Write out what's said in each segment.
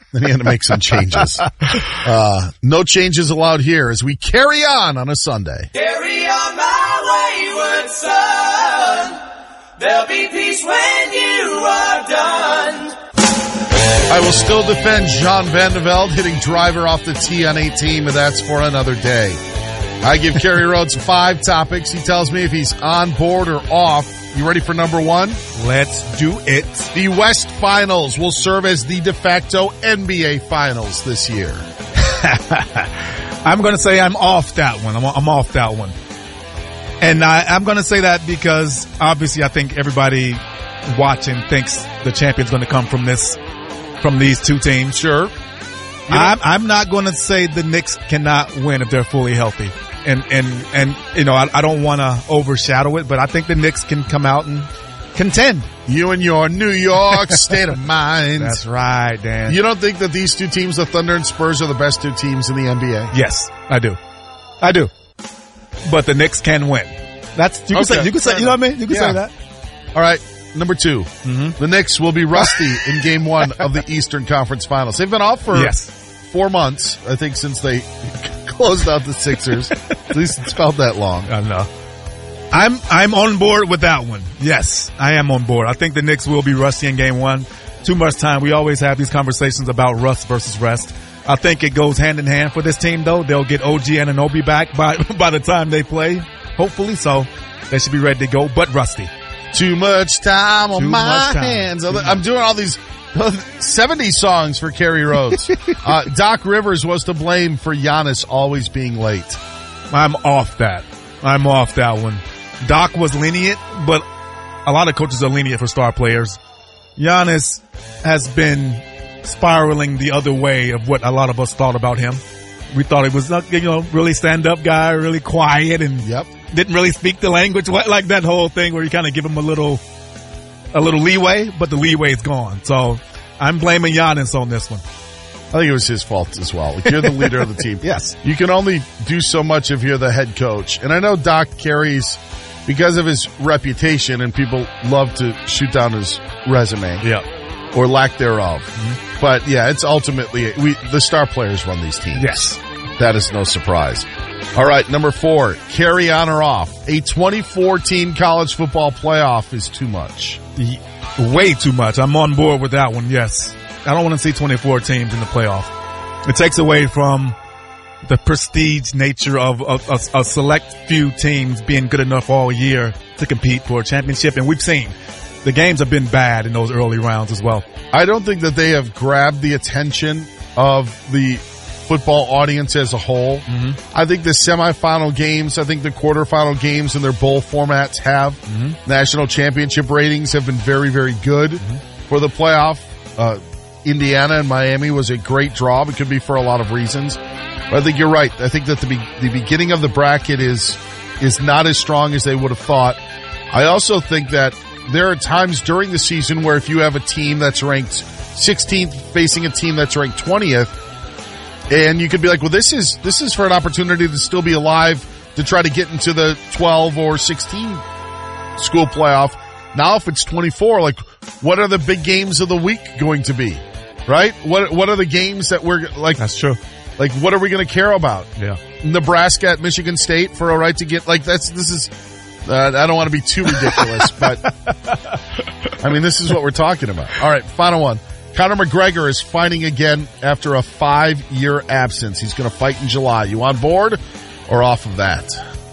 Then he had to make some changes. No changes allowed here as we carry on a Sunday. Carry on my wayward son. There'll be peace when you are done. I will still defend Jean Van de Velde hitting driver off the tee on 18, but that's for another day. I give Kerry Rhodes 5 topics. He tells me if he's on board or off. You ready for number 1? Let's do it. The West Finals will serve as the de facto NBA Finals this year. I'm going to say I'm off that one. I'm off that one. And I'm going to say that because obviously I think everybody watching thinks the champion's going to come from these two teams. Sure. I'm not going to say the Knicks cannot win if they're fully healthy. And you know, I don't want to overshadow it, but I think the Knicks can come out and contend. You and your New York state of mind. That's right, Dan. You don't think that these two teams, the Thunder and Spurs, are the best two teams in the NBA? Yes, I do. But the Knicks can win. You can say, you know what I mean? You can say that. All right. Number 2. The Knicks will be rusty in game 1 of the Eastern Conference Finals. They've been off for 4 months, I think, since they closed out the Sixers. At least it's felt that long. I know. I'm on board with that one. Yes, I am on board. I think the Knicks will be rusty in game 1. Too much time. We always have these conversations about rust versus rest. I think it goes hand in hand for this team, though. They'll get OG Anunoby back by the time they play. Hopefully so. They should be ready to go, but rusty. Too much time on my hands. I'm doing all these 70 songs for Kerry Rhodes. Doc Rivers was to blame for Giannis always being late. I'm off that one. Doc was lenient, but a lot of coaches are lenient for star players. Giannis has been spiraling the other way of what a lot of us thought about him. We thought he was, really stand-up guy, really quiet, and didn't really speak the language, like that whole thing where you kind of give him a little leeway, but the leeway is gone. So I'm blaming Giannis on this one. I think it was his fault as well. Like, you're the leader of the team. Yes. You can only do so much if you're the head coach. And I know Doc carries, because of his reputation, and people love to shoot down his resume. Yeah. Or lack thereof. Mm-hmm. But yeah, it's ultimately, the star players run these teams. Yes. That is no surprise. All right, number 4, carry on or off. A 24-team college football playoff is too much. Way too much. I'm on board with that one, yes. I don't want to see 24 teams in the playoff. It takes away from the prestige nature of a select few teams being good enough all year to compete for a championship. And we've seen the games have been bad in those early rounds as well. I don't think that they have grabbed the attention of the football audience as a whole. Mm-hmm. I think the semifinal games, I think the quarterfinal games in their bowl formats have. Mm-hmm. National championship ratings have been very, very good for the playoff. Indiana and Miami was a great draw. It could be for a lot of reasons. But I think you're right. I think that the beginning of the bracket is not as strong as they would have thought. I also think that there are times during the season where if you have a team that's ranked 16th facing a team that's ranked 20th, and you could be like, well, this is for an opportunity to still be alive to try to get into the 12 or 16 school playoff. Now, if it's 24, like, what are the big games of the week going to be? Right? What are the games that we're like? That's true. Like, what are we going to care about? Yeah. Nebraska at Michigan State for a right to get, like, this is, I don't want to be too ridiculous, but I mean, this is what we're talking about. All right. Final one. Conor McGregor is fighting again after a 5-year absence. He's going to fight in July. You on board or off of that?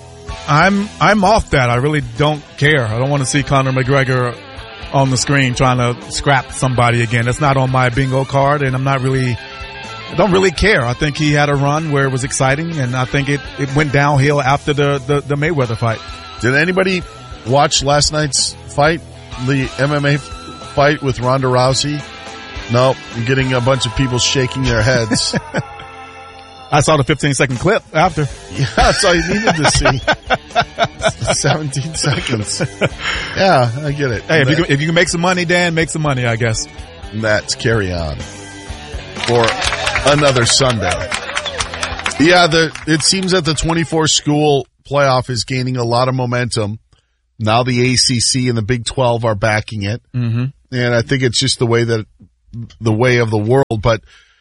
I'm off that. I really don't care. I don't want to see Conor McGregor on the screen trying to scrap somebody again. That's not on my bingo card, and I don't really care. I think he had a run where it was exciting, and I think it went downhill after the Mayweather fight. Did anybody watch last night's fight, the MMA fight with Ronda Rousey? No, I'm getting a bunch of people shaking their heads. I saw the 15-second clip after. Yeah, that's all you needed to see. 17 seconds. Yeah, I get it. Hey, if you can make some money, Dan, make some money, I guess. That's carry on for another Sunday. Yeah, it seems that the 24 school playoff is gaining a lot of momentum. Now the ACC and the Big 12 are backing it. Mm-hmm. And I think it's just the way of the world. But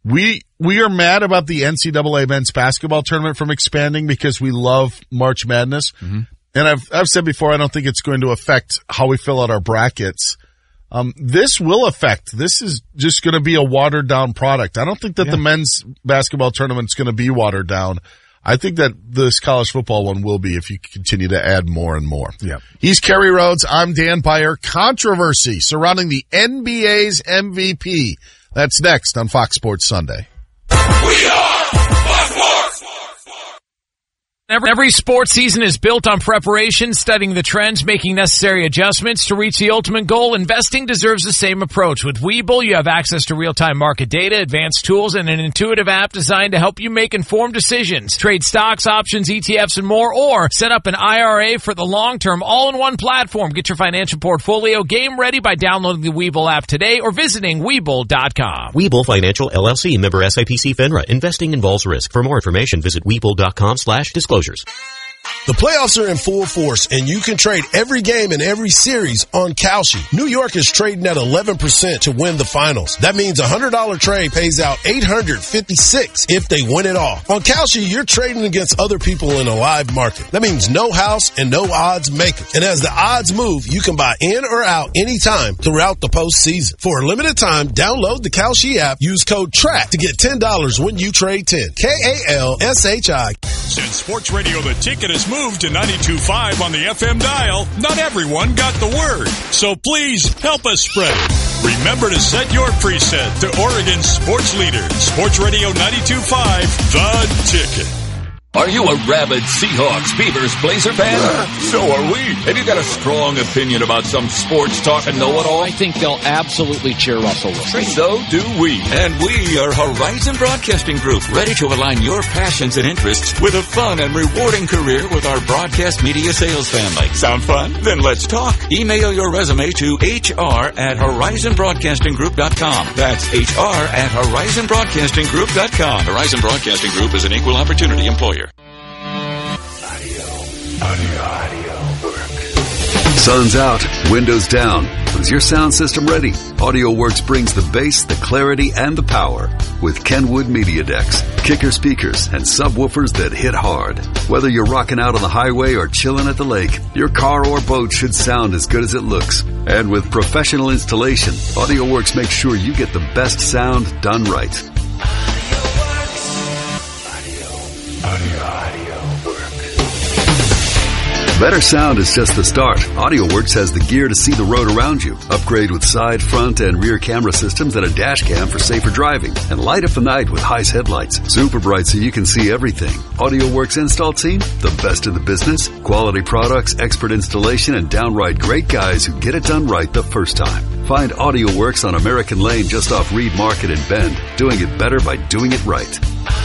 We are mad about the NCAA men's basketball tournament from expanding because we love March Madness. Mm-hmm. And I've said before, I don't think it's going to affect how we fill out our brackets. This will affect. This is just going to be a watered down product. I don't think that the men's basketball tournament is going to be watered down. I think that this college football one will be if you continue to add more and more. Yeah. He's Kerry Rhodes. I'm Dan Beyer. Controversy surrounding the NBA's MVP. That's next on Fox Sports Sunday. We are Fox Sports. Every sports season is built on preparation, studying the trends, making necessary adjustments to reach the ultimate goal. Investing deserves the same approach. With Webull, you have access to real-time market data, advanced tools, and an intuitive app designed to help you make informed decisions. Trade stocks, options, ETFs, and more, or set up an IRA for the long term, all-in-one platform. Get your financial portfolio game ready by downloading the Webull app today or visiting Webull.com. Webull Financial LLC, member SIPC FINRA. Investing involves risk. For more information, visit Webull.com/disclosures. The playoffs are in full force, and you can trade every game and every series on Kalshi. New York is trading at 11% to win the finals. That means a $100 trade pays out $856 if they win it all. On Kalshi, you're trading against other people in a live market. That means no house and no odds maker. And as the odds move, you can buy in or out anytime throughout the postseason. For a limited time, download the Kalshi app. Use code TRACK to get $10 when you trade 10. KALSHI. Since Sports Radio The Ticket has moved to 92.5 on the FM dial, not everyone got the word. So please help us spread it. Remember to set your preset to Oregon's sports leader, Sports Radio 92.5, The Ticket. Are you a rabid Seahawks, Beavers, Blazer fan? So are we. Have you got a strong opinion about some sports talk and know-it-all? I think they'll absolutely cheer Russell Wilson. So do we. And we are Horizon Broadcasting Group, ready to align your passions and interests with a fun and rewarding career with our broadcast media sales family. Sound fun? Then let's talk. Email your resume to hr@horizonbroadcastinggroup.com. That's hr@horizonbroadcastinggroup.com. Horizon Broadcasting Group is an equal opportunity employer. Audio work. Sun's out, windows down. Is your sound system ready? AudioWorks brings the bass, the clarity, and the power with Kenwood Media Decks, kicker speakers, and subwoofers that hit hard. Whether you're rocking out on the highway or chilling at the lake, your car or boat should sound as good as it looks. And with professional installation, AudioWorks makes sure you get the best sound done right. Better sound is just the start. AudioWorks has the gear to see the road around you. Upgrade with side, front, and rear camera systems and a dash cam for safer driving. And light up the night with Heis headlights. Super bright so you can see everything. AudioWorks install team, the best in the business. Quality products, expert installation, and downright great guys who get it done right the first time. Find AudioWorks on American Lane just off Reed Market in Bend. Doing it better by doing it right.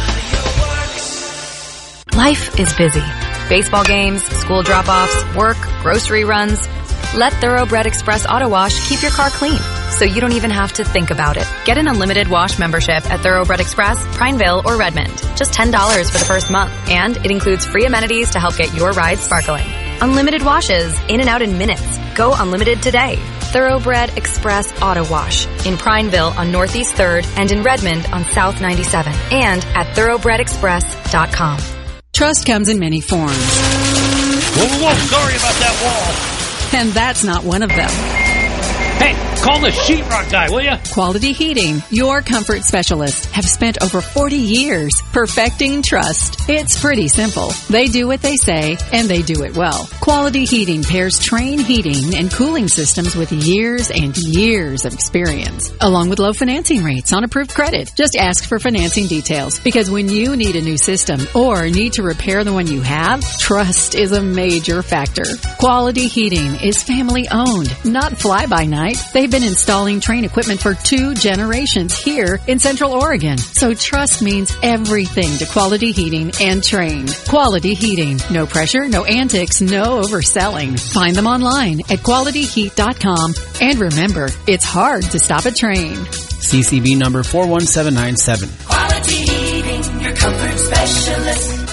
Life is busy. Baseball games, school drop-offs, work, grocery runs. Let Thoroughbred Express Auto Wash keep your car clean, so you don't even have to think about it. Get an unlimited wash membership at Thoroughbred Express, Prineville, or Redmond. Just $10 for the first month, and it includes free amenities to help get your ride sparkling. Unlimited washes, in and out in minutes. Go unlimited today. Thoroughbred Express Auto Wash in Prineville on Northeast 3rd and in Redmond on South 97 and at thoroughbredexpress.com. Trust comes in many forms. Whoa, sorry about that wall. And that's not one of them. Hey, call the sheetrock guy, will you? Quality Heating, your comfort specialists, have spent over 40 years perfecting trust. It's pretty simple. They do what they say, and they do it well. Quality Heating pairs Trane heating and cooling systems with years and years of experience, along with low financing rates on approved credit. Just ask for financing details, because when you need a new system or need to repair the one you have, trust is a major factor. Quality Heating is family-owned, not fly-by-night. They've been installing Trane equipment for 2 generations here in Central Oregon. So trust means everything to Quality Heating and Trane. Quality Heating. No pressure, no antics, no overselling. Find them online at qualityheat.com. And remember, it's hard to stop a Trane. CCB number 41797. Quality Heating, your comfort specialist.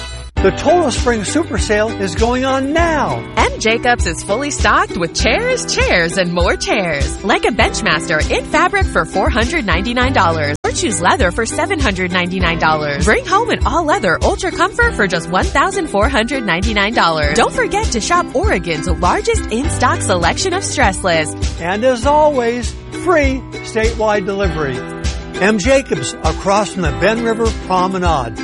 The Total Spring Super Sale is going on now. M. Jacobs is fully stocked with chairs, and more chairs. Like a Benchmaster in fabric for $499. Or choose leather for $799. Bring home an all-leather Ultra Comfort for just $1,499. Don't forget to shop Oregon's largest in-stock selection of stressless. And as always, free statewide delivery. M. Jacobs, across from the Ben River Promenade.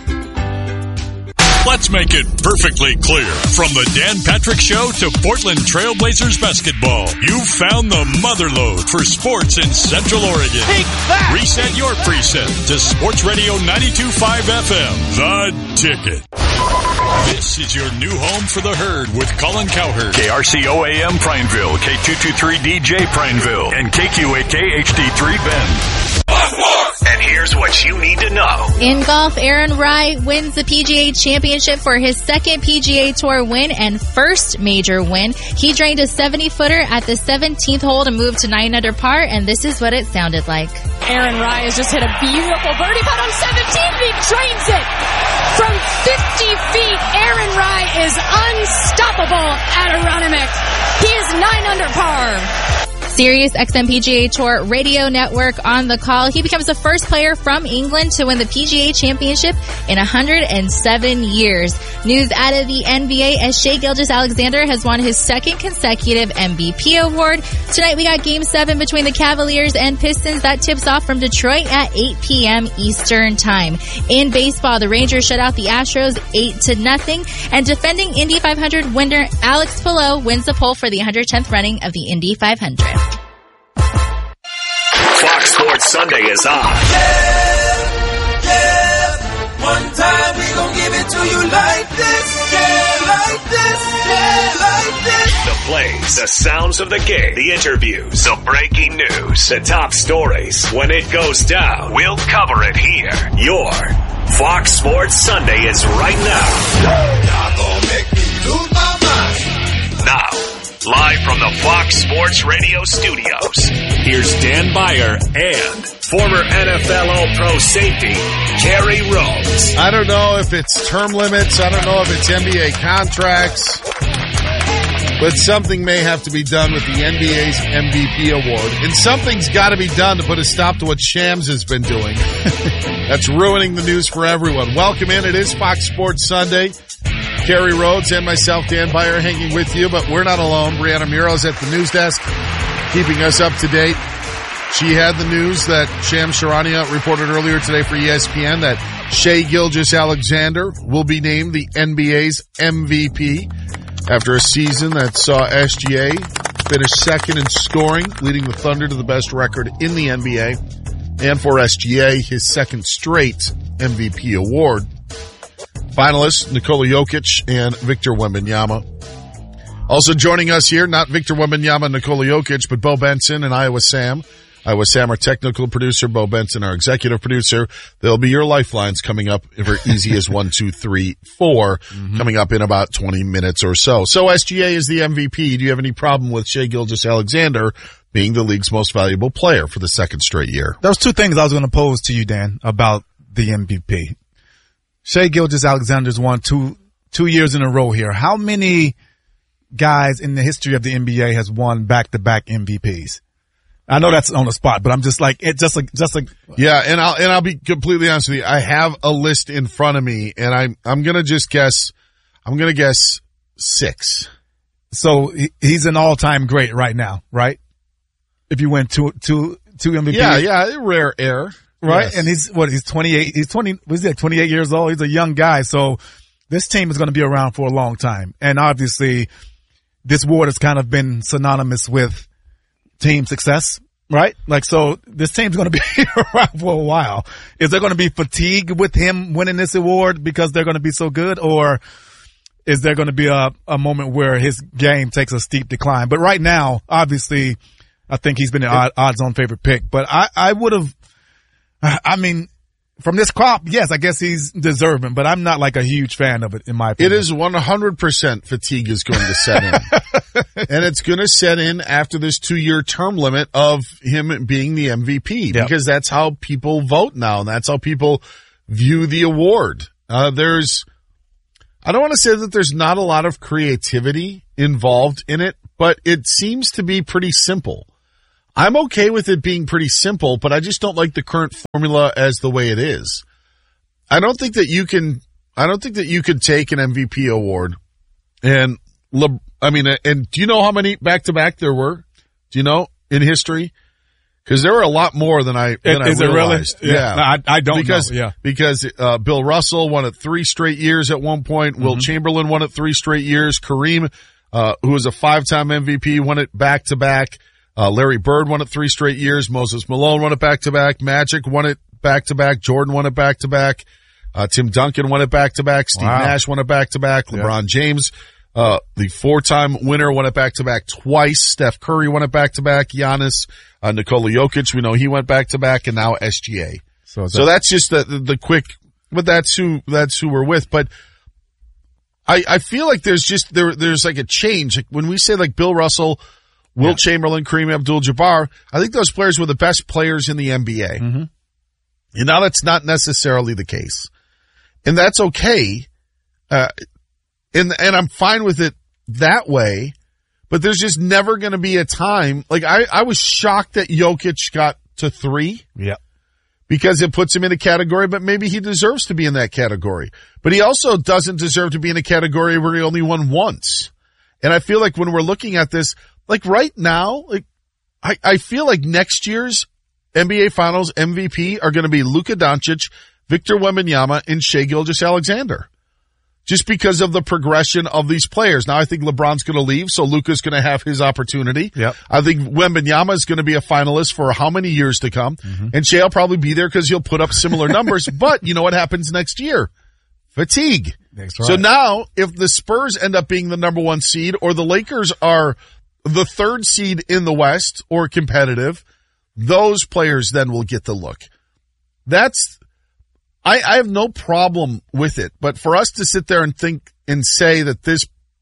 Let's make it perfectly clear. From the Dan Patrick Show to Portland Trailblazers basketball, you found the motherlode for sports in Central Oregon. Take that! Reset your preset to Sports Radio 92.5 FM, The Ticket. This is your new home for the herd with Colin Cowherd. KRCO-AM Prineville, K223DJ Prineville, and KQAK HD3 Bend. And here's what you need to know. In golf, Aaron Rai wins the PGA Championship for his second PGA Tour win and first major win. He drained a 70-footer at the 17th hole to move to 9 under par, and this is what it sounded like. Aaron Rai has just hit a beautiful birdie putt on 17. He drains it from 50 feet. Aaron Rai is unstoppable at Aronimink. He is 9 under par. Sirius XM PGA Tour Radio Network on the call. He becomes the first player from England to win the PGA Championship in 107 years. News out of the NBA as Shai Gilgeous-Alexander has won his second consecutive MVP award. Tonight we got Game 7 between the Cavaliers and Pistons. That tips off from Detroit at 8 p.m. Eastern Time. In baseball, the Rangers shut out the Astros 8-0. And defending Indy 500 winner Alex Palou wins the pole for the 110th running of the Indy 500. Fox Sports Sunday is on. Yeah. One time we gon' give it to you like this. Yeah, like this. Yeah, like this. The plays, the sounds of the game, the interviews, the breaking news, the top stories. When it goes down, we'll cover it here. Your Fox Sports Sunday is right now. Y'all gon' make me lose my mind. Now, live from the Fox Sports Radio studios, here's Dan Beyer and former NFL All-Pro safety, Kerry Rhodes. I don't know if it's term limits. I don't know if it's NBA contracts. But something may have to be done with the NBA's MVP award. And something's got to be done to put a stop to what Shams has been doing. That's ruining the news for everyone. Welcome in. It is Fox Sports Sunday. Kerry Rhodes and myself, Dan Beyer, hanging with you, but we're not alone. Brianna Muro's at the news desk, keeping us up to date. She had the news that Shams Charania reported earlier today for ESPN that Shai Gilgeous-Alexander will be named the NBA's MVP after a season that saw SGA finish second in scoring, leading the Thunder to the best record in the NBA, and for SGA, his second straight MVP award. Finalists, Nikola Jokic and Victor Wembanyama. Also joining us here, not Victor Wembanyama and Nikola Jokic, but Bo Benson and Iowa Sam. Iowa Sam, our technical producer, Bo Benson, our executive producer. They'll be your lifelines coming up for easy as 1, 2, 3, 4, coming up in about 20 minutes or so. So SGA is the MVP. Do you have any problem with Shai Gilgeous-Alexander being the league's most valuable player for the second straight year? There was two things I was going to pose to you, Dan, about the MVP. Shai Gilgeous-Alexander's won two years in a row here. How many guys in the history of the NBA has won back-to-back MVPs? I know that's on the spot, but I'm just like, yeah, and I'll be completely honest with you. I have a list in front of me, and I'm gonna just guess. I'm gonna guess 6. So he's an all-time great right now, right? If you win two MVPs. Yeah, rare air. Right? Yes. And he's 28, 28 years old. He's a young guy. So this team is going to be around for a long time. And obviously this award has kind of been synonymous with team success, right? Like, so this team's going to be around for a while. Is there going to be fatigue with him winning this award because they're going to be so good, or is there going to be a moment where his game takes a steep decline? But right now, obviously, I think he's been an odds-on favorite pick, but I would have, I mean, from this crop, yes, I guess he's deserving, but I'm not like a huge fan of it, in my opinion. It is 100% fatigue is going to set in. And it's going to set in after this 2-year term limit of him being the MVP, because that's how people vote now, and that's how people view the award. There's I don't want to say that there's not a lot of creativity involved in it, but it seems to be pretty simple. I'm okay with it being pretty simple, but I just don't like the current formula as the way it is. I don't think that you could take an MVP award and do you know how many back-to-back there were? Do you know in history? Because there were a lot more than I realized. It really? Yeah. No, I don't know. Yeah. Because Bill Russell won it 3 straight years at one point. Mm-hmm. Will Chamberlain won it 3 straight years. Kareem, who was a 5-time MVP, won it back-to-back. Larry Bird won it 3 straight years. Moses Malone won it back-to-back. Magic won it back-to-back. Jordan won it back-to-back. Tim Duncan won it back-to-back. Steve Nash won it back-to-back. LeBron James, the 4-time winner, won it back-to-back twice. Steph Curry won it back-to-back. Giannis, Nikola Jokic, we know he went back-to-back, and now SGA. So that's just the quick, but that's who we're with. But I feel like there's like a change. Like when we say like Bill Russell, Wilt Chamberlain, Kareem Abdul-Jabbar, I think those players were the best players in the NBA. Mm-hmm. And now that's not necessarily the case. And that's okay. And I'm fine with it that way, but there's just never going to be a time. Like I was shocked that Jokic got to 3. Yeah. Because it puts him in a category, but maybe he deserves to be in that category. But he also doesn't deserve to be in a category where he only won once. And I feel like when we're looking at this, like right now, like I feel like next year's NBA Finals MVP are going to be Luka Doncic, Victor Wembanyama, and Shai Gilgeous-Alexander. Just because of the progression of these players. Now I think LeBron's going to leave, so Luka's going to have his opportunity. Yep. I think Wembanyama is going to be a finalist for how many years to come. Mm-hmm. And Shai will probably be there because he'll put up similar numbers. But you know what happens next year? Fatigue. That's right. So now if the Spurs end up being the number 1 seed or the Lakers are the 3rd seed in the West or competitive, those players then will get the look. I have no problem with it, but for us to sit there and think and say that this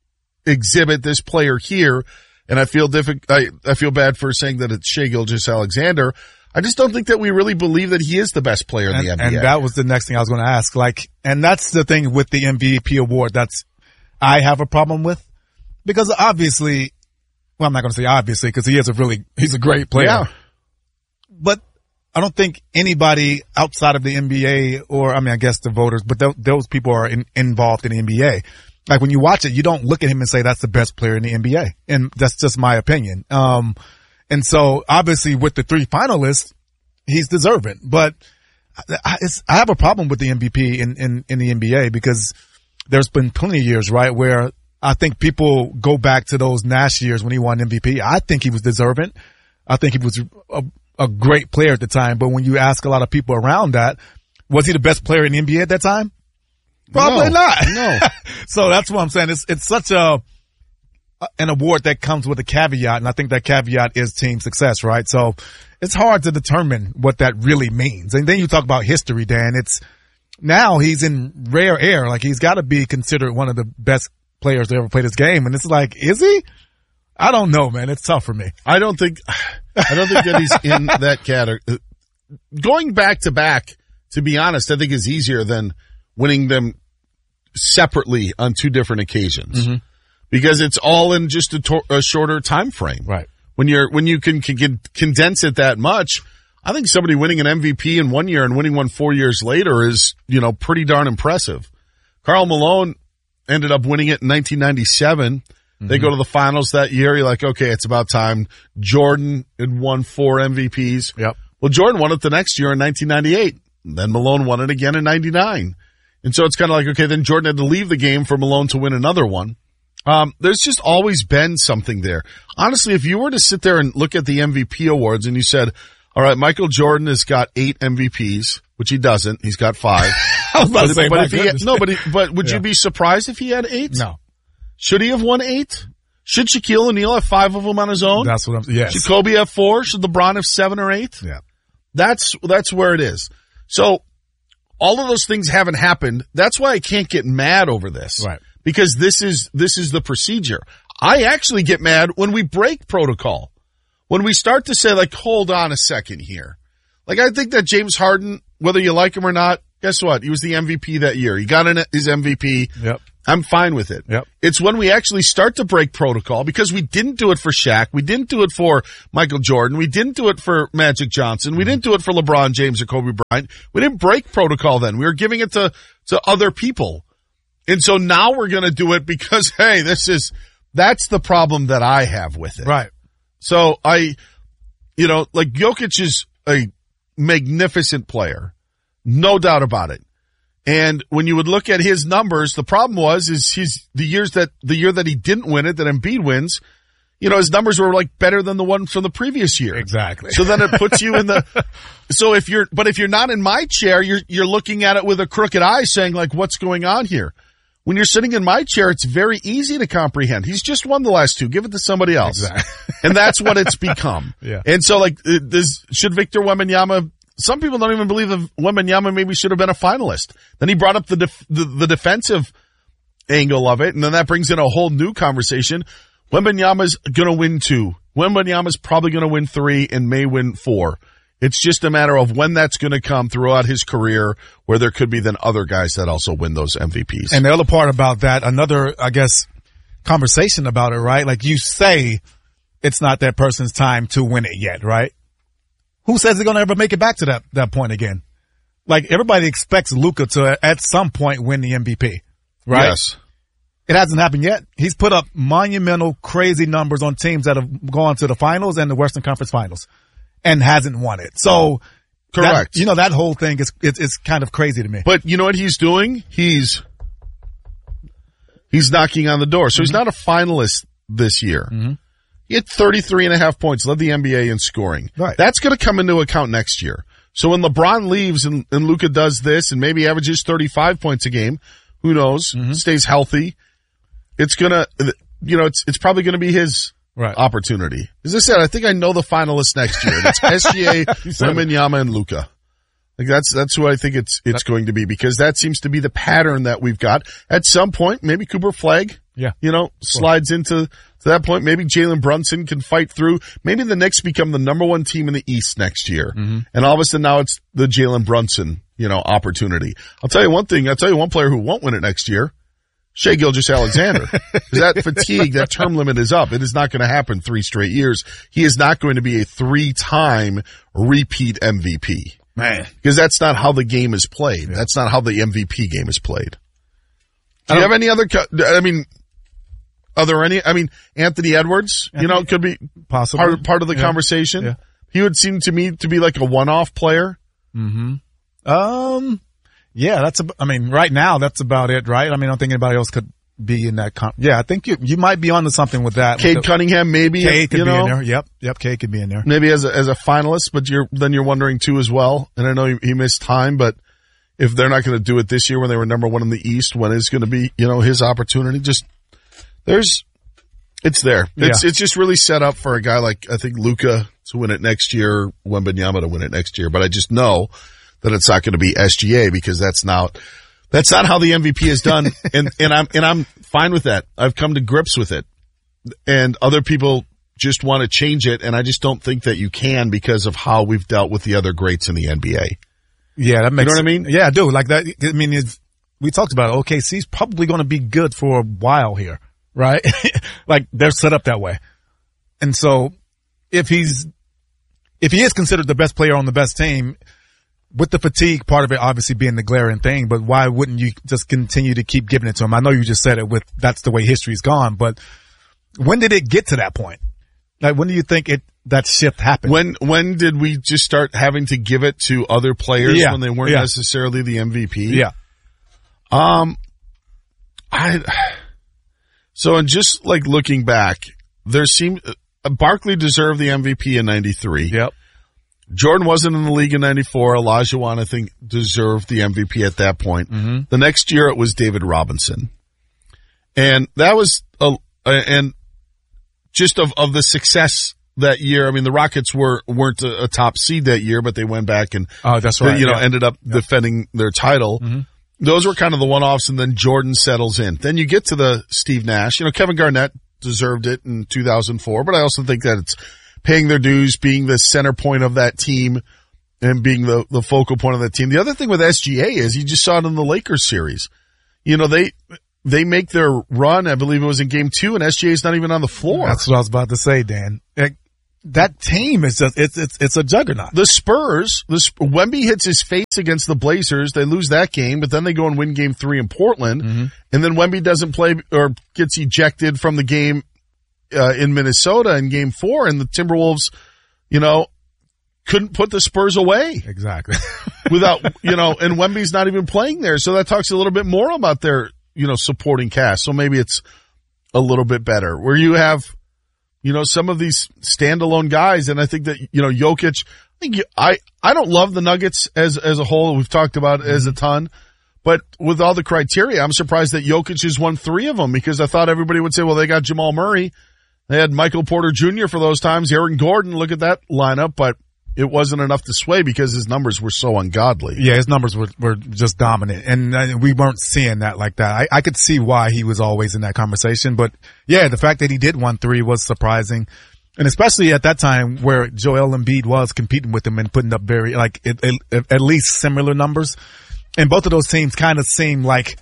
player here, and I feel bad for saying that it's Shai Gilgeous-Alexander, I just don't think that we really believe that he is the best player in the NBA. And that was the next thing I was going to ask. And that's the thing with the MVP award I have a problem with, because obviously, well, I'm not going to say obviously because he's a great player. Yeah. But I don't think anybody outside of the NBA I guess the voters, but those people are involved in the NBA. Like when you watch it, you don't look at him and say that's the best player in the NBA. And that's just my opinion. And so obviously with the 3 finalists, he's deserving, but I have a problem with the MVP in the NBA because there's been plenty of years, right, where I think people go back to those Nash years when he won MVP. I think he was deserving. I think he was a great player at the time, but when you ask a lot of people around that, was he the best player in the NBA at that time? Probably not. No. So that's what I'm saying. It's such an award that comes with a caveat, and I think that caveat is team success, right? So it's hard to determine what that really means. And then you talk about history, Dan. Now he's in rare air. Like he's got to be considered one of the best players to ever play this game. And it's like, is he? I don't know, man. It's tough for me. I don't think that he's in that category. Going back to back, to be honest, I think is easier than winning them separately on 2 different occasions, mm-hmm. because it's all in just a shorter time frame. Right. When you can condense it that much, I think somebody winning an MVP in 1 year and winning one 4 years later is, pretty darn impressive. Karl Malone ended up winning it in 1997. Mm-hmm. They go to the finals that year. You're like, okay, it's about time. Jordan had won 4 MVPs. Yep. Well, Jordan won it the next year in 1998. Then Malone won it again in 99. And so it's kind of like, okay, then Jordan had to leave the game for Malone to win another one. There's just always been something there. Honestly, if you were to sit there and look at the MVP awards and you said, all right, Michael Jordan has got 8 MVPs, which he doesn't. He's got 5. I was about to say, but would you be surprised if he had 8? No. Should he have won 8? Should Shaquille O'Neal have 5 of them on his own? That's what yes. Should Kobe have 4? Should LeBron have 7 or 8? Yeah. That's where it is. So all of those things haven't happened. That's why I can't get mad over this. Right. Because this is the procedure. I actually get mad when we break protocol. When we start to say, like, hold on a second here. Like, I think that James Harden, whether you like him or not, guess what? He was the MVP that year. He got in his MVP. Yep. I'm fine with it. Yep. It's when we actually start to break protocol, because we didn't do it for Shaq. We didn't do it for Michael Jordan. We didn't do it for Magic Johnson. We didn't do it for LeBron James or Kobe Bryant. We didn't break protocol then. We were giving it to other people. And so now we're going to do it because, hey, that's the problem that I have with it. Right. So like Jokic is a magnificent player. No doubt about it. And when you would look at his numbers, the problem is the year that he didn't win it, that Embiid wins, his numbers were like better than the one from the previous year. Exactly. So then it puts you in so if you're not in my chair, you're looking at it with a crooked eye saying like, what's going on here? When you're sitting in my chair, it's very easy to comprehend. He's just won the last two. Give it to somebody else. Exactly. And that's what it's become. Yeah. And so should Victor Wembanyama, some people don't even believe that Wembanyama maybe should have been a finalist. Then he brought up the defensive angle of it, and then that brings in a whole new conversation. Wembanyama's going to win 2. Wembanyama's probably going to win 3 and may win 4. It's just a matter of when that's going to come throughout his career, where there could be then other guys that also win those MVPs. And the other part about that, another, I guess, conversation about it, right? Like you say, it's not that person's time to win it yet, right? Who says they're going to ever make it back to that point again? Like, everybody expects Luka to, at some point, win the MVP, right? Yes. It hasn't happened yet. He's put up monumental, crazy numbers on teams that have gone to the finals and the Western Conference Finals and hasn't won it. So, correct. That whole thing is kind of crazy to me. But you know what he's doing? He's knocking on the door. So he's not a finalist this year. Mm-hmm. He had 33.5 points, led the NBA in scoring. Right. That's going to come into account next year. So when LeBron leaves and Luka does this and maybe averages 35 points a game, who knows, stays healthy, it's gonna, it's probably going to be his opportunity. As I said, I think I know the finalists next year. It's SGA, Wembanyama, and Luka. Like that's who I think it's going to be, because that seems to be the pattern that we've got. At some point, maybe Cooper Flagg, slides into that point. Maybe Jalen Brunson can fight through. Maybe the Knicks become the number 1 team in the East next year. Mm-hmm. And all of a sudden now it's the Jalen Brunson, opportunity. I'll tell you one thing. I'll tell you one player who won't win it next year. Shai Gilgeous-Alexander. That fatigue, that term limit is up. It is not going to happen 3 straight years. He is not going to be a 3-time repeat MVP. Man. Because that's not how the game is played. Yeah. That's not how the MVP game is played. Do you have any other, Anthony Edwards, could be possibly part of the conversation. Yeah. He would seem to me to be like a one-off player. Mm-hmm. Yeah, right now that's about it, right? I don't think anybody else could be in that I think you might be onto something with that. Cade Cunningham, maybe. Cade could be in there. Yep, Cade could be in there. Maybe as a finalist, but you're wondering too as well. And I know he missed time, but if they're not going to do it this year when they were number 1 in the East, when is going to be, his opportunity? It's there. It's just really set up for a guy like, I think, Luka to win it next year, Wembanyama to win it next year. But I just know that it's not going to be SGA, because that's not how the MVP is done. and I'm fine with that. I've come to grips with it. And other people just want to change it. And I just don't think that you can, because of how we've dealt with the other greats in the NBA. Yeah, that makes sense. You know what I mean? Yeah, I do. Like that. We talked about it. OKC's probably going to be good for a while here, right? Like they're set up that way. And so if he is considered the best player on the best team, with the fatigue part of it obviously being the glaring thing, but why wouldn't you just continue to keep giving it to him? I know you just said it that's the way history's gone, but when did it get to that point? Like, when do you think that shift happened? When did we just start having to give it to other players when they weren't necessarily the MVP? Yeah. So in just like looking back, Barkley deserved the MVP in 93. Yep. Jordan wasn't in the league in 94. Olajuwon, I think, deserved the MVP at that point. Mm-hmm. The next year it was David Robinson. And that was, and just of the success that year. I mean, the Rockets weren't a top seed that year, but they went back and, that's right. Ended up defending their title. Mm-hmm. Those were kind of the one-offs, and then Jordan settles in. Then you get to the Steve Nash. Kevin Garnett deserved it in 2004, but I also think that it's paying their dues, being the center point of that team, and being the focal point of that team. The other thing with SGA is you just saw it in the Lakers series. they make their run. I believe it was in game 2, and SGA's not even on the floor. That's what I was about to say, Dan. That team is just, it's a juggernaut. The Spurs, Wemby hits his face against the Blazers. They lose that game, but then they go and win game 3 in Portland. Mm-hmm. And then Wemby doesn't play or gets ejected from the game in Minnesota in game 4, and the Timberwolves, couldn't put the Spurs away. Exactly. Without, and Wemby's not even playing there. So that talks a little bit more about their, supporting cast. So maybe it's a little bit better where you have, some of these standalone guys. And I think that, Jokic, I don't love the Nuggets as a whole. We've talked about it as a ton, but with all the criteria, I'm surprised that Jokic has won 3 of them because I thought everybody would say, well, they got Jamal Murray. They had Michael Porter Jr. for those times, Aaron Gordon. Look at that lineup, but it wasn't enough to sway because his numbers were so ungodly. Yeah, his numbers were just dominant, and we weren't seeing that like that. I could see why he was always in that conversation, but yeah, the fact that he did 1-3 was surprising, and especially at that time where Joel Embiid was competing with him and putting up at least similar numbers, and both of those teams kind of seem like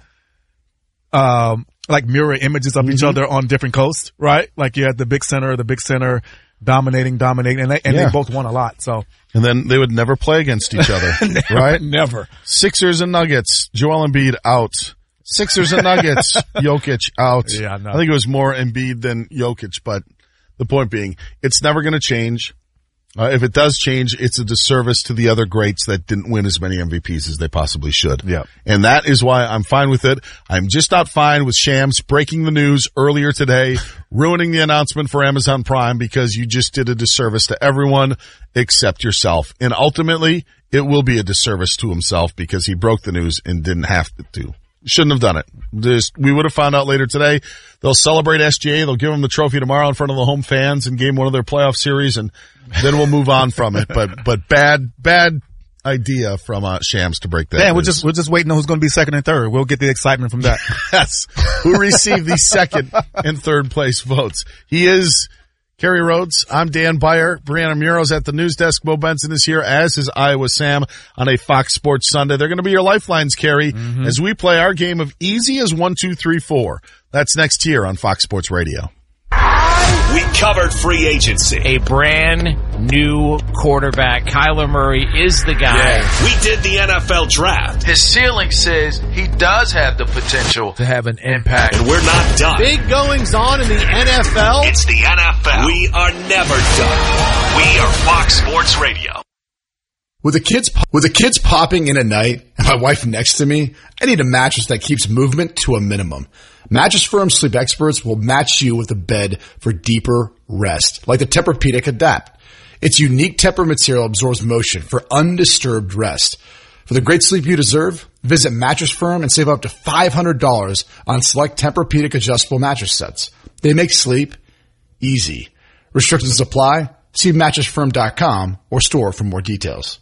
mirror images of each other on different coasts, right? Like you had the big center dominating, and they both won a lot. So, and then they would never play against each other, right? Never. Sixers and Nuggets, Joel Embiid out. Sixers and Nuggets, Jokic out. Yeah, no. I think it was more Embiid than Jokic, but the point being, it's never going to change. If it does change, it's a disservice to the other greats that didn't win as many MVPs as they possibly should. Yeah. And that is why I'm fine with it. I'm just not fine with Shams breaking the news earlier today, ruining the announcement for Amazon Prime because you just did a disservice to everyone except yourself. And ultimately, it will be a disservice to himself because he broke the news and didn't have to. Shouldn't have done it. We would have found out later today. They'll celebrate SGA. They'll give him the trophy tomorrow in front of the home fans in game 1 of their playoff series, and then we'll move on from it. But bad idea from Shams to break that. Yeah, we're just waiting on who's going to be second and third. We'll get the excitement from that. Yes, who received the second and third place votes. He is Kerry Rhodes. I'm Dan Beyer. Brianna Muro's at the news desk. Bo Benson is here, as is Iowa Sam on a Fox Sports Sunday. They're going to be your lifelines, Kerry, as we play our game of easy as 1, 2, 3, 4. That's next here on Fox Sports Radio. We covered free agency. A brand new quarterback. Kyler Murray is the guy. Yeah. We did the NFL draft. His ceiling says he does have the potential to have an impact. And we're not done. Big goings on in the NFL. It's the NFL. We are never done. We are Fox Sports Radio. With the kids popping in at night and my wife next to me, I need a mattress that keeps movement to a minimum. Mattress Firm sleep experts will match you with a bed for deeper rest, like the Tempur-Pedic Adapt. Its unique Tempur material absorbs motion for undisturbed rest. For the great sleep you deserve, visit Mattress Firm and save up to $500 on select Tempur-Pedic adjustable mattress sets. They make sleep easy. Restrictions apply. See mattressfirm.com or store for more details.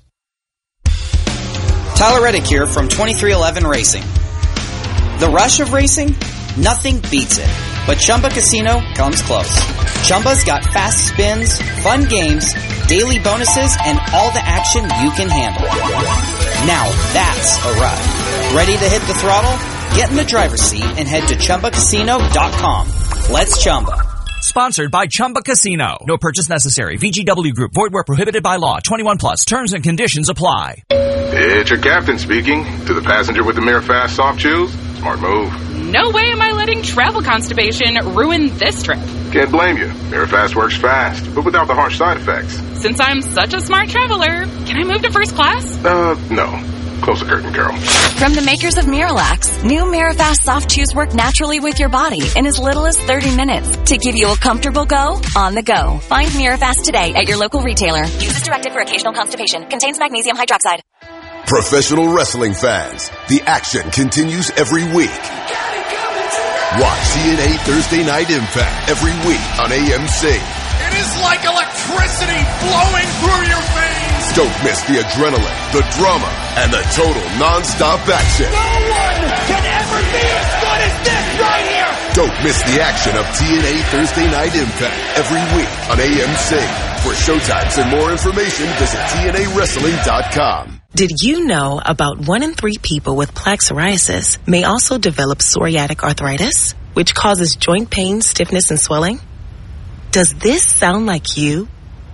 Tyler Reddick here from 2311 Racing. The rush of racing? Nothing beats it. But Chumba Casino comes close. Chumba's got fast spins, fun games, daily bonuses, and all the action you can handle. Now that's a ride. Ready to hit the throttle? Get in the driver's seat and head to ChumbaCasino.com. Let's Chumba. Sponsored by Chumba Casino. No purchase necessary. VGW Group. Void where prohibited by law. 21 plus. Terms and conditions apply. It's your captain speaking. To the passenger with the Mirror Fast soft chews, smart move. No way am I letting travel constipation ruin this trip. Can't blame you. Mirror Fast works fast, but without the harsh side effects. Since I'm such a smart traveler, can I move to first class? No. Close the curtain, Carol. From the makers of Miralax, new Mirafast soft chews work naturally with your body in as little as 30 minutes to give you a comfortable go on the go. Find Mirafast today at your local retailer. Use as directed for occasional constipation. Contains magnesium hydroxide. Professional wrestling fans, the action continues every week. Watch TNA Thursday Night Impact every week on AMC. It is like electricity flowing through your veins. Don't miss the adrenaline, the drama, and the total non-stop action. No one can ever be as good as this right here. Don't miss the action of TNA Thursday Night Impact every week on AMC. For showtimes and more information, visit TNAWrestling.com. Did you know about 1 in 3 people with plaque psoriasis may also develop psoriatic arthritis, which causes joint pain, stiffness, and swelling? Does this sound like you?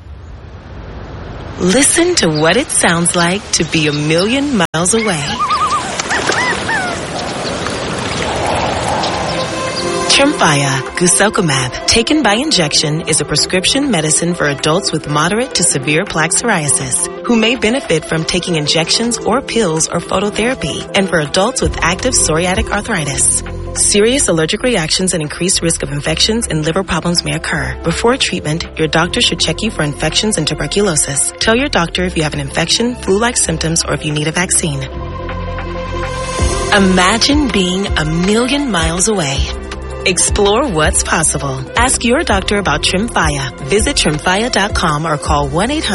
Listen to what it sounds like to be a million miles away. Tremfya guselkumab, taken by injection, is a prescription medicine for adults with moderate to severe plaque psoriasis who may benefit from taking injections or pills or phototherapy, and for adults with active psoriatic arthritis. Serious allergic reactions and increased risk of infections and liver problems may occur. Before treatment, your doctor should check you for infections and tuberculosis. Tell your doctor if you have an infection, flu-like symptoms, or if you need a vaccine. Imagine being a million miles away. Explore what's possible. Ask your doctor about Tremfya. Visit Tremfya.com or call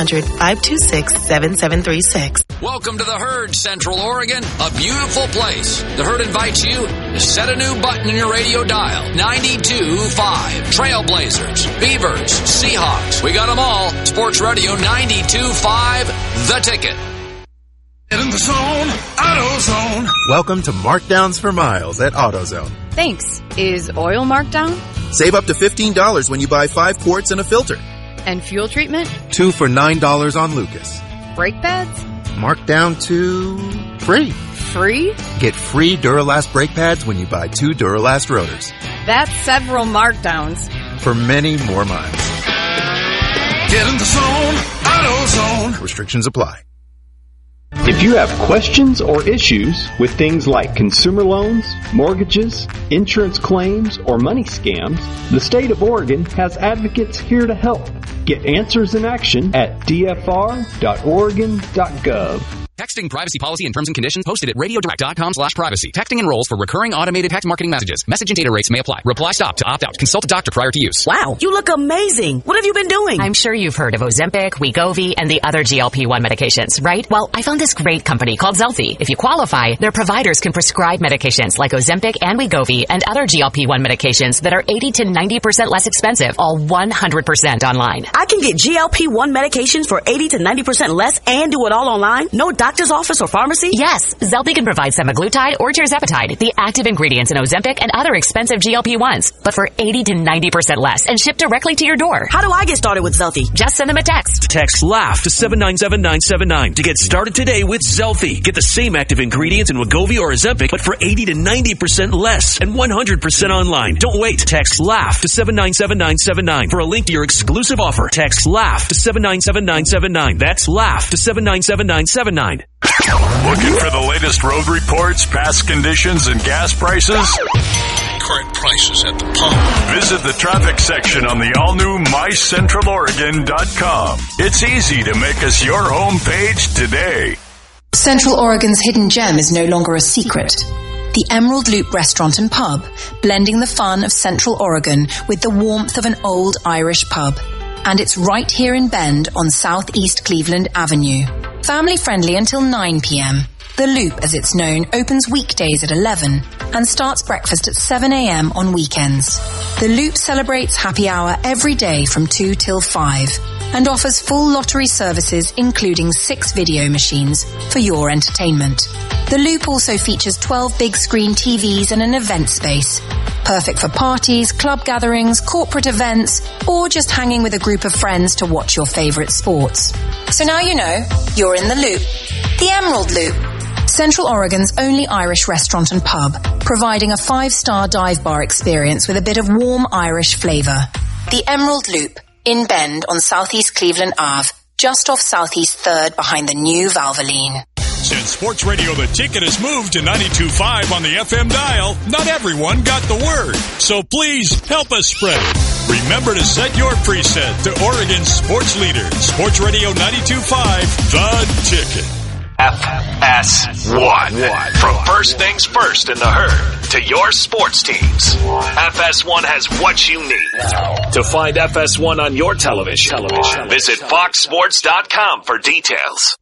1-800-526-7736. Welcome to the Herd, Central Oregon, a beautiful place. The Herd invites you to set a new button in your radio dial. 92.5. Trailblazers, Beavers, Seahawks. We got them all. Sports Radio 92.5, The Ticket. Get in the zone, AutoZone. Welcome to Markdowns for Miles at AutoZone. Thanks. Is oil marked down? Save up to $15 when you buy 5 quarts and a filter. And fuel treatment? 2 for $9 on Lucas. Brake pads? Marked down to free. Free? Get free Duralast brake pads when you buy 2 Duralast rotors. That's several markdowns. For many more miles. Get in the zone, AutoZone. Restrictions apply. If you have questions or issues with things like consumer loans, mortgages, insurance claims, or money scams, the state of Oregon has advocates here to help. Get answers in action at dfr.oregon.gov. Texting privacy policy and terms and conditions posted at radiodirect.com/privacy. Texting enrolls for recurring automated text marketing messages. Message and data rates may apply. Reply stop to opt out. Consult a doctor prior to use. Wow, you look amazing. What have you been doing? I'm sure you've heard of Ozempic, Wegovy, and the other GLP-1 medications, right? Well, I found this great company called Zelfie. If you qualify, their providers can prescribe medications like Ozempic and Wegovy and other GLP-1 medications that are 80 to 90% less expensive, all 100% online. I can get GLP-1 medications for 80 to 90% less and do it all online? No doctor's office or pharmacy? Yes, Zelfie can provide semaglutide or tirzepatide, the active ingredients in Ozempic and other expensive GLP-1s, but for 80 to 90% less and shipped directly to your door. How do I get started with Zelfie? Just send them a text. Text LAUGH to 797-979 to get started today with Zelfie. Get the same active ingredients in Wegovy or Ozempic, but for 80 to 90% less and 100% online. Don't wait. Text LAUGH to 797-979 for a link to your exclusive offer. Text LAUGH to 797-979. That's LAUGH to 797-979. Looking for the latest road reports, past conditions, and gas prices? Current prices at the pump. Visit the traffic section on the all-new MyCentralOregon.com. It's easy to make us your homepage today. Central Oregon's hidden gem is no longer a secret. The Emerald Loop Restaurant and Pub, blending the fun of Central Oregon with the warmth of an old Irish pub. And it's right here in Bend on Southeast Cleveland Avenue. Family friendly until 9 p.m. The Loop, as it's known, opens weekdays at 11 and starts breakfast at 7 a.m. on weekends. The Loop celebrates happy hour every day from 2 till 5 and offers full lottery services including 6 video machines for your entertainment. The Loop also features 12 big screen TVs and an event space. Perfect for parties, club gatherings, corporate events, or just hanging with a group of friends to watch your favorite sports. So now you know, you're in the Loop. The Emerald Loop. Central Oregon's only Irish restaurant and pub, providing a 5-star dive bar experience with a bit of warm Irish flavor. The Emerald Loop, in Bend on Southeast Cleveland Ave, just off Southeast 3rd behind the new Valvoline. Since Sports Radio The Ticket has moved to 92.5 on the FM dial, not everyone got the word. So please help us spread it. Remember to set your preset to Oregon's sports leader, Sports Radio 92.5, The Ticket. FS1. From first things first in the Herd to your sports teams, FS1 has what you need. To find FS1 on your television, visit foxsports.com for details.